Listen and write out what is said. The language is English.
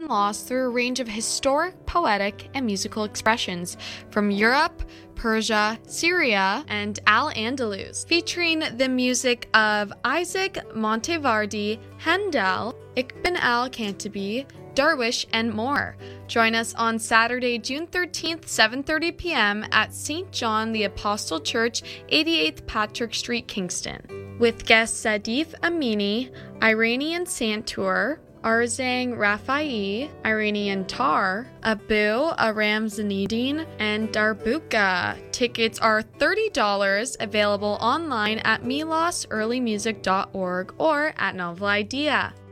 Lost through a range of historic, poetic, and musical expressions from Europe, Persia, Syria, and Al-Andalus, featuring the music of Isaac Monteverdi, Handel, Ibn al-Khantabi, Darwish, and more. Join us on Saturday, June 13th, 7:30 p.m. at St. John the Apostle Church, 88th Patrick Street, Kingston, with guests Sadif Amini, Iranian Santur, Arzang Rafai, Iranian Tar, Abu Aram Zanidin, and Darbuka. Tickets are $30, available online at milosearlymusic.org or at Novel Idea.